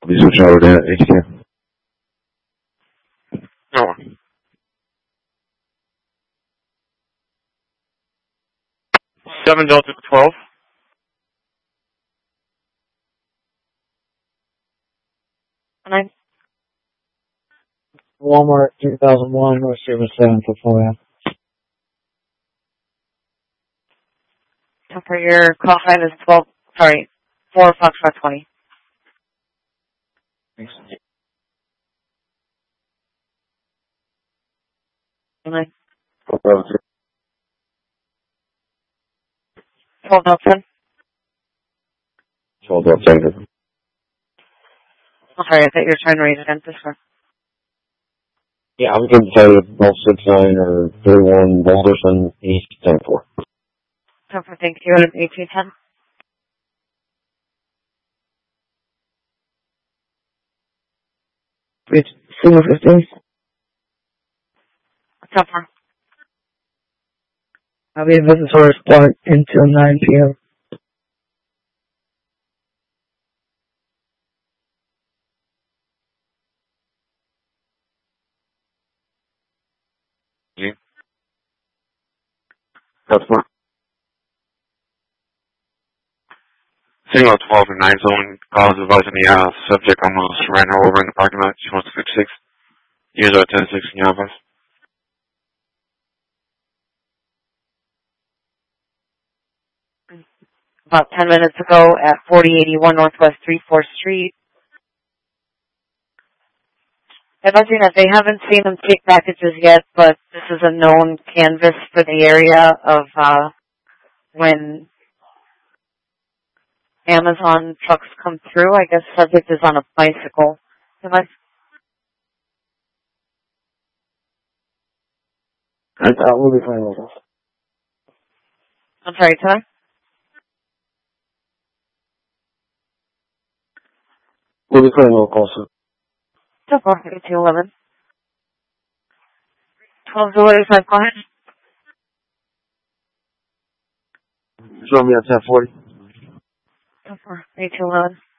be switching over to HQ. No. 7 Delta 12. Nine. Walmart 2001, North Service 7 for 4 For your call sign is 4 Foxtrot 20. Thanks. 9. 12 12 10. I'm sorry, I thought you were trying to raise it this one. Yeah, I'm going to tell you both 69 or 31 Boulderson East 10-4. Thank you. 1810. It's 415. Tougher. I'll be in visitor spot until 9 p.m. Customer. Signal 12 and 9 zone calls advising the subject almost ran her over in the parking lot. She wants to fix 6. User 10-6 in your office. About 10 minutes ago at 4081 Northwest 34th Street. Advising that they haven't seen them take packages yet, but this is a known canvas for the area of when Amazon trucks come through. I guess subject is on a bicycle. We'll be fine with this. I'm sorry, Ty? We'll be fine with also. So far, 211. 1205, go ahead. Show me at 1040. So far, 211.